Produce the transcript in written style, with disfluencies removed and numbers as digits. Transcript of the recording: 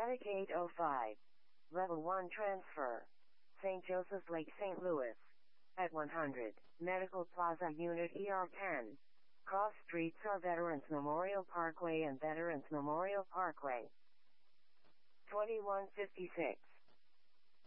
Attic 805. Level 1 transfer. St. Joseph's Lake, St. Louis. At 100, Medical Plaza Unit ER10. Cross streets are Veterans Memorial Parkway and Veterans Memorial Parkway. 2156.